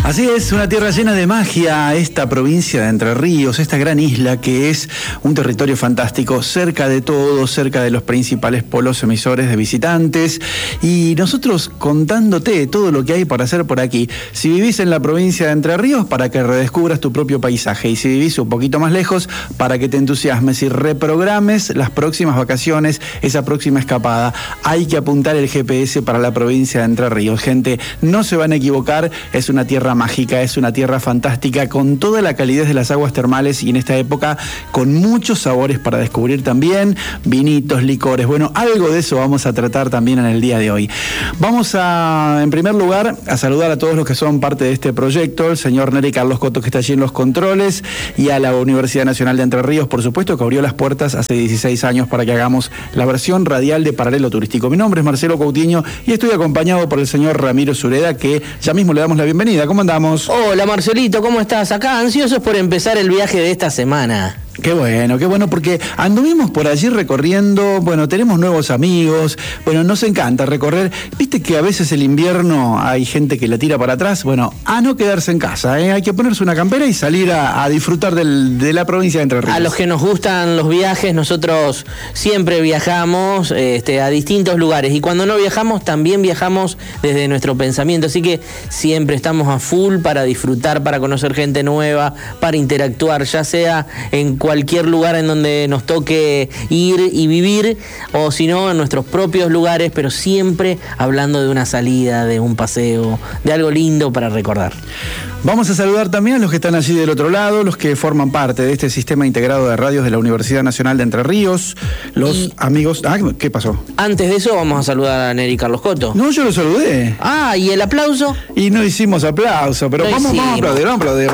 Así es, una tierra llena de magia, esta provincia de Entre Ríos, esta gran isla que es un territorio fantástico, cerca de todo, cerca de los principales polos emisores de visitantes, y nosotros contándote todo lo que hay para hacer por aquí. Si vivís en la provincia de Entre Ríos, para que redescubras tu propio paisaje, y si vivís un poquito más lejos, para que te entusiasmes y reprogrames las próximas vacaciones, esa próxima escapada. Hay que apuntar el GPS para la provincia de Entre Ríos. Gente, no se van a equivocar, es una tierra mágica, es una tierra fantástica, con toda la calidez de las aguas termales y en esta época con muchos sabores para descubrir también, vinitos, licores. Bueno, algo de eso vamos a tratar también en el día de hoy. Vamos a, en primer lugar, a saludar a todos los que son parte de este proyecto, el señor Neri Carlos Coto, que está allí en los controles, y a la Universidad Nacional de Entre Ríos, por supuesto, que abrió las puertas hace 16 años para que hagamos la versión radial de Paralelo Turístico. Mi nombre es Marcelo Coutinho y estoy acompañado por el señor Ramiro Sureda, que ya mismo le damos la bienvenida. ¿Cómo andamos? Hola Marcelito, ¿cómo estás? Acá ansiosos por empezar el viaje de esta semana. Qué bueno, porque anduvimos por allí recorriendo, bueno, tenemos nuevos amigos, bueno, nos encanta recorrer. Viste que a veces el invierno hay gente que la tira para atrás, bueno, a no quedarse en casa, hay que ponerse una campera y salir a disfrutar de la provincia de Entre Ríos. A los que nos gustan los viajes, nosotros siempre viajamos a distintos lugares, y cuando no viajamos también viajamos desde nuestro pensamiento, así que siempre estamos a full para disfrutar, para conocer gente nueva, para interactuar, ya sea en cualquier lugar en donde nos toque ir y vivir, o si no, en nuestros propios lugares, pero siempre hablando de una salida, de un paseo, de algo lindo para recordar. Vamos a saludar también a los que están allí del otro lado, los que forman parte de este sistema integrado de radios de la Universidad Nacional de Entre Ríos, los amigos... ¿Qué pasó? Antes de eso vamos a saludar a Neri Carlos Coto. No, yo lo saludé. ¿Y el aplauso? Y no hicimos aplauso, pero vamos a aplaudir.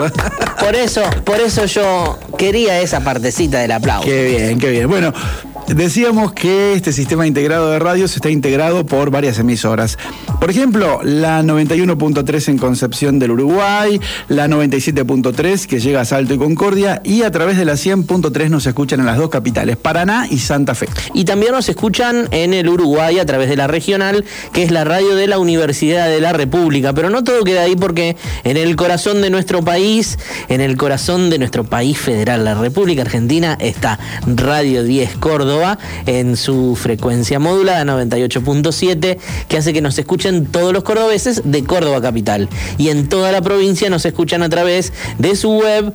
Por eso yo quería esa partecita del aplauso. Qué bien. Bueno, decíamos que este sistema integrado de radios está integrado por varias emisoras. Por ejemplo, la 91.3 en Concepción del Uruguay, la 97.3 que llega a Salto y Concordia, y a través de la 100.3 nos escuchan en las dos capitales, Paraná y Santa Fe. Y también nos escuchan en el Uruguay a través de la regional, que es la radio de la Universidad de la República. Pero no todo queda ahí, porque en el corazón de nuestro país, en el corazón de nuestro país federal, la República Argentina, está Radio 10 Córdoba en su frecuencia modulada 98.7, que hace que nos escuchen todos los cordobeses de Córdoba capital, y en toda la provincia nos escuchan a través de su web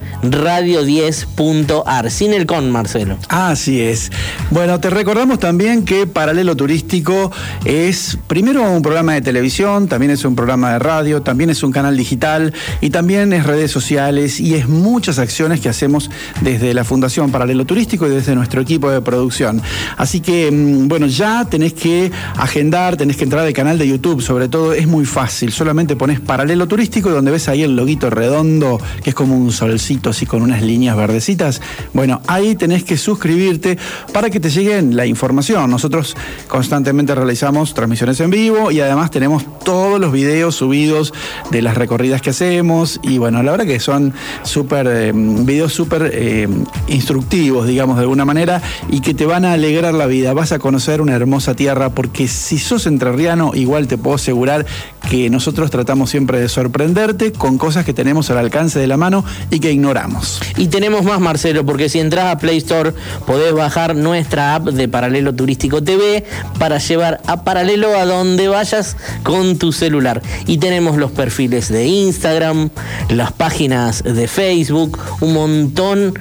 radio10.ar, sin el con, Marcelo. Así es. Bueno, te recordamos también que Paralelo Turístico es primero un programa de televisión, también es un programa de radio, también es un canal digital, y también es redes sociales, y es muchas acciones que hacemos desde la Fundación Paralelo Turístico y desde nuestro equipo de producción. Así que, bueno, ya tenés que agendar, tenés que entrar al canal de YouTube, sobre todo es muy fácil, solamente pones Paralelo Turístico, y donde ves ahí el loguito redondo, que es como un solcito así con unas líneas verdecitas, bueno, ahí tenés que suscribirte para que te lleguen la información. Nosotros constantemente realizamos transmisiones en vivo, y además tenemos todos los videos subidos de las recorridas que hacemos, y bueno, la verdad que son videos súper instructivos, digamos, de alguna manera, y que te van a alegrar la vida. Vas a conocer una hermosa tierra, porque si sos entrerriano, igual te puedo asegurar que nosotros tratamos siempre de sorprenderte con cosas que tenemos al alcance de la mano y que ignoramos. Y tenemos más, Marcelo, porque si entras a Play Store podés bajar nuestra app de Paralelo Turístico TV para llevar a Paralelo a donde vayas con tu celular. Y tenemos los perfiles de Instagram, las páginas de Facebook, un montón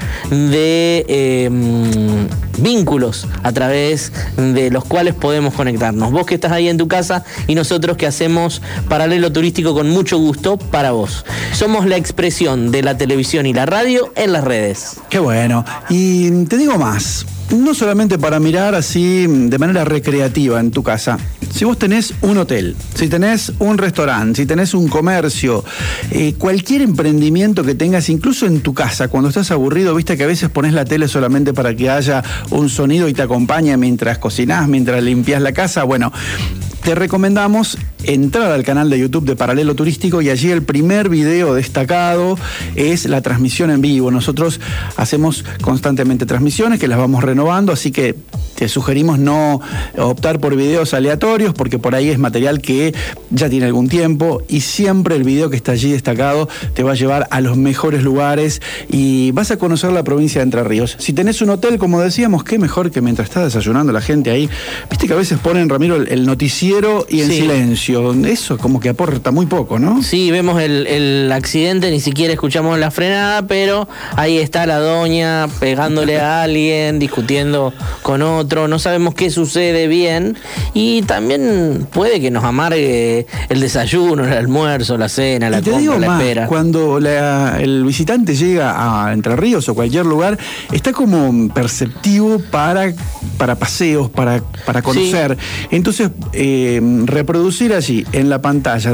de vínculos a través de los cuales podemos conectarnos. Vos que estás ahí en tu casa y nosotros que hacemos Paralelo Turístico con mucho gusto para vos. Somos la expresión de la televisión y la radio en las redes. Qué bueno. Y te digo más, no solamente para mirar así de manera recreativa en tu casa. Si vos tenés un hotel, si tenés un restaurante, si tenés un comercio, cualquier emprendimiento que tengas, incluso en tu casa, cuando estás aburrido, viste que a veces pones la tele solamente para que haya un sonido y te acompaña mientras cocinás, mientras limpias la casa. Bueno, te recomendamos entrar al canal de YouTube de Paralelo Turístico y allí el primer video destacado es la transmisión en vivo. Nosotros hacemos constantemente transmisiones que las vamos renovando, así que te sugerimos no optar por videos aleatorios porque por ahí es material que ya tiene algún tiempo y siempre el video que está allí destacado te va a llevar a los mejores lugares y vas a conocer la provincia de Entre Ríos. Si tenés un hotel, como decíamos, qué mejor que mientras está desayunando la gente ahí, viste que a veces ponen, Ramiro, el noticiero y en silencio. Eso como que aporta muy poco, ¿no? Sí, vemos el accidente, ni siquiera escuchamos la frenada, pero ahí está la doña pegándole a alguien, discutiendo con otro, no sabemos qué sucede bien y también puede que nos amargue el desayuno, el almuerzo, la cena, la compra, la espera. Cuando el visitante llega a Entre Ríos o cualquier lugar, está como perceptivo para paseos, para conocer. Sí. Entonces, reproducir allí en la pantalla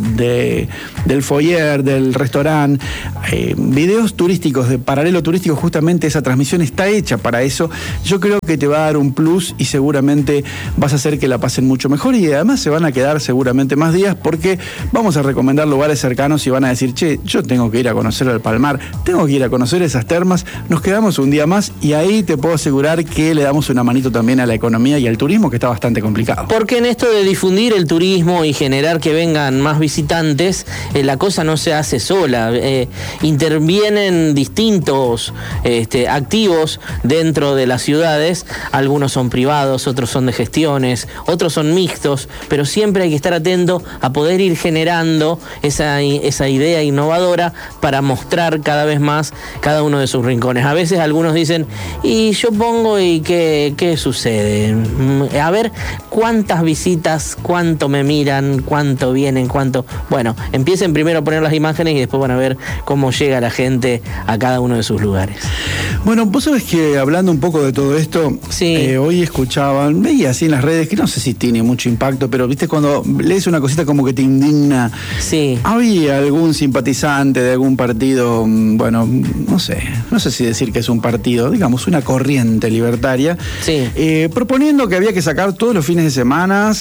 del foyer, del restaurante, videos turísticos de Paralelo Turístico, justamente esa transmisión está hecha para eso. Yo creo que te va a dar un plus y seguramente vas a hacer que la pasen mucho mejor y además se van a quedar seguramente más días porque vamos a recomendar lugares cercanos y van a decir, che, yo tengo que ir a conocer el Palmar, tengo que ir a conocer esas termas, nos quedamos un día más y ahí te puedo asegurar que le damos una manito también a la economía y al turismo que está bastante complicado. Porque en esto de difundir el turismo y generar que vengan más visitantes, la cosa no se hace sola, intervienen distintos activos dentro de las ciudades, algunos son privados, otros son de gestiones, otros son mixtos, pero siempre hay que estar atento a poder ir generando esa idea innovadora para mostrar cada vez más cada uno de sus rincones. A veces algunos dicen, y yo pongo y ¿qué sucede? A ver, ¿cuántas visitas, cuánto me miran, cuánto vienen, cuánto? Bueno, empiecen primero a poner las imágenes y después van a ver cómo llega la gente a cada uno de sus lugares. Bueno, vos sabés que hablando un poco de todo esto, sí. Hoy veía así en las redes, que no sé si tiene mucho impacto, pero viste cuando lees una cosita como que te indigna. Sí. Había algún simpatizante de algún partido, bueno, no sé si decir que es un partido, digamos, una corriente libertaria, sí. Proponiendo que había que sacar todos los fines de semana,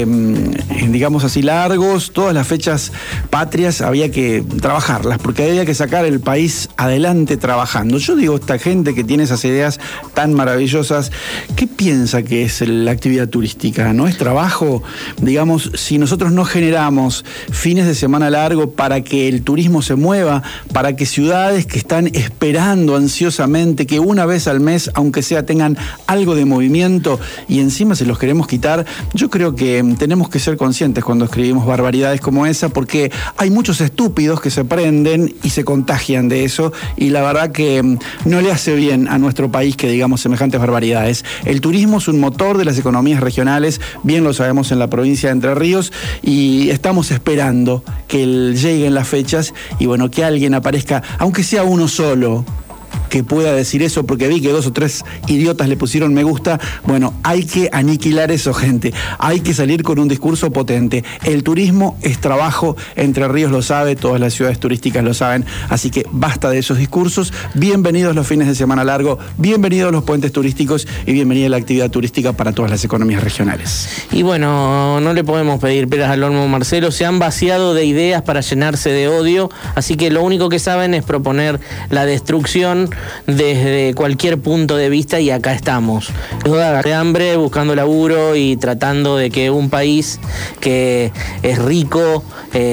digamos así largos, todas las fechas patrias había que trabajarlas, porque había que sacar el país adelante trabajando. Yo digo, esta gente que tiene esas ideas tan maravillosas, ¿qué piensa que es la actividad turística? ¿No es trabajo? Digamos, si nosotros no generamos fines de semana largo para que el turismo se mueva, para que ciudades que están esperando ansiosamente que una vez al mes, aunque sea, tengan algo de movimiento y encima se los queremos quitar, yo creo que tenemos que ser conscientes cuando escribimos barbaridades como esa, porque hay muchos estúpidos que se prenden y se contagian de eso y la verdad que no le hace bien a nuestro país que digamos semejantes barbaridades. El turismo es un motor de las economías regionales, bien lo sabemos en la provincia de Entre Ríos y estamos esperando que lleguen las fechas y bueno, que alguien aparezca, aunque sea uno solo, que pueda decir eso, porque vi que 2 o 3 idiotas le pusieron me gusta. Bueno, hay que aniquilar eso, gente. Hay que salir con un discurso potente. El turismo es trabajo, Entre Ríos lo sabe, todas las ciudades turísticas lo saben, así que basta de esos discursos. Bienvenidos los fines de semana largo, bienvenidos los puentes turísticos y bienvenida la actividad turística para todas las economías regionales. Y bueno, no le podemos pedir peras al olmo, Marcelo, se han vaciado de ideas para llenarse de odio, así que lo único que saben es proponer la destrucción desde cualquier punto de vista y acá estamos, de hambre, buscando laburo y tratando de que un país que es rico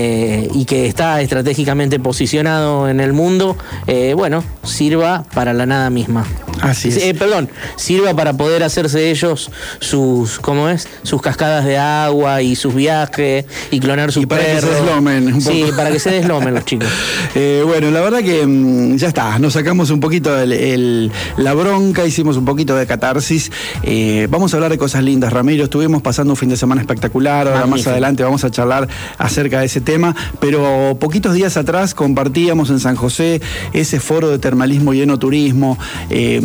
y que está estratégicamente posicionado en el mundo, bueno, sirva para la nada misma. Así es. Sirva para poder hacerse ellos sus cascadas de agua y sus viajes y clonar sus perros. Para que se deslomen un poco. Sí, para que se deslomen los chicos. Bueno, la verdad que ya está, nos sacamos un poquito la bronca, hicimos un poquito de catarsis. Vamos a hablar de cosas lindas, Ramiro. Estuvimos pasando un fin de semana espectacular, ahora más adelante vamos a charlar acerca de ese tema, pero poquitos días atrás compartíamos en San José ese foro de termalismo y enoturismo.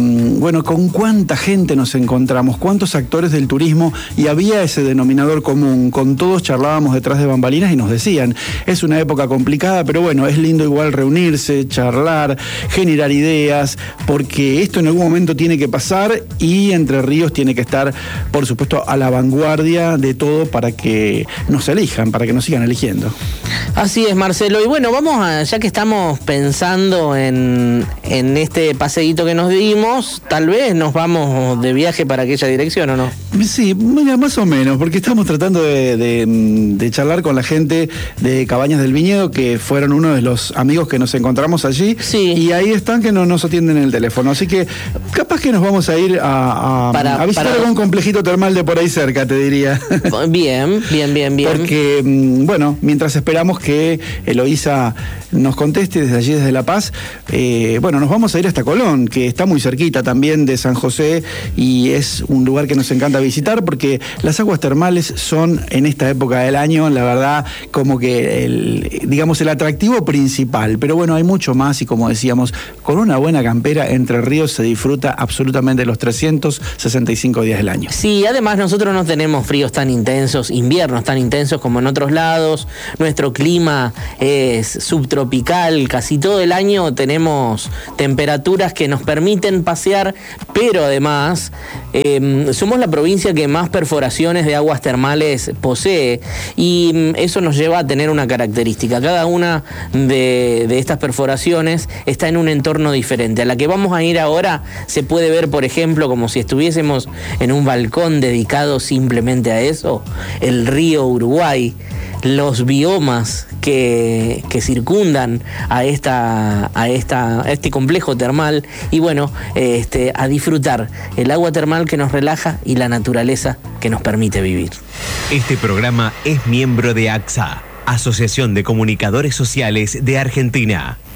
bueno, con cuánta gente nos encontramos, cuántos actores del turismo, y había ese denominador común. Con todos charlábamos detrás de bambalinas y nos decían, es una época complicada, pero bueno, es lindo igual reunirse, charlar, generar ideas, porque esto en algún momento tiene que pasar y Entre Ríos tiene que estar, por supuesto, a la vanguardia de todo para que nos elijan, para que nos sigan eligiendo. Así es, Marcelo. Y bueno, ya que estamos pensando en este paseíto que nos dimos, tal vez nos vamos de viaje para aquella dirección, ¿o no? Sí, mira, más o menos, porque estamos tratando de charlar con la gente de Cabañas del Viñedo, que fueron uno de los amigos que nos encontramos allí. Sí. Y ahí están, que no nos atienden en el teléfono. Así que capaz que nos vamos a ir a visitar algún complejito termal de por ahí cerca, te diría. Bien. Porque, bueno, mientras esperamos que Eloísa nos conteste desde allí, desde La Paz, bueno, nos vamos a ir hasta Colón, que está muy cerquita también de San José, y es un lugar que nos encanta visitar porque las aguas termales son, en esta época del año, la verdad, como que el atractivo principal. Pero bueno, hay mucho más, y como decíamos, con una buena campera, Entre Ríos se disfruta absolutamente los 365 días del año. Sí, además nosotros no tenemos fríos tan intensos, inviernos tan intensos como en otros lados. Nuestro clima es subtropical, casi todo el año tenemos temperaturas que nos permiten pasear, pero además somos la provincia que más perforaciones de aguas termales posee, y eso nos lleva a tener una característica. Cada una de estas perforaciones está en un entorno diferente. A la que vamos a ir ahora se puede ver, por ejemplo, como si estuviésemos en un balcón dedicado simplemente a eso, el río Uruguay, los biomas que circundan a este complejo termal, y bueno, a disfrutar el agua termal que nos relaja y la naturaleza que nos permite vivir. Este programa es miembro de ACSA, Asociación de Comunicadores Sociales de Argentina.